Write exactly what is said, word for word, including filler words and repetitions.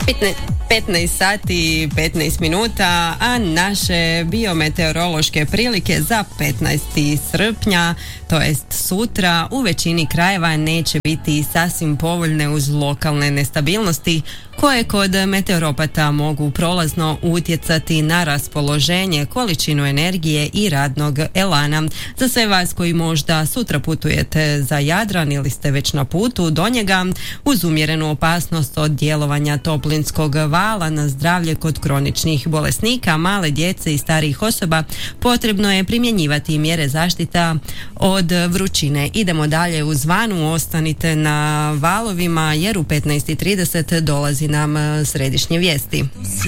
petnaest sati i petnaest minuta, a naše biometeorološke prilike za petnaesti srpnja, to jest sutra, u većini krajeva neće biti sasvim povoljne uz lokalne nestabilnosti koje kod meteoropata mogu prolazno utjecati na raspoloženje, količinu energije i radnog elana. Za sve vas koji možda sutra putujete za Jadran ili ste već na putu do njega, uz umjerenu opasnost od djelovanja toplinskog vala na zdravlje kod kroničnih bolesnika, male djece i starijih osoba, potrebno je primjenjivati mjere zaštita od vrućine. Idemo dalje uz Vanu, ostanite na valovima jer u petnaest i trideset dolazi nam središnje vijesti.